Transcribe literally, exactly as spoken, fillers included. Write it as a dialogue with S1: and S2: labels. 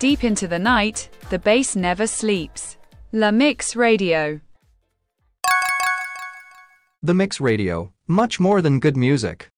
S1: Deep into the night, the bass never sleeps. La Mix Radio.
S2: The Mix Radio, much more than good music.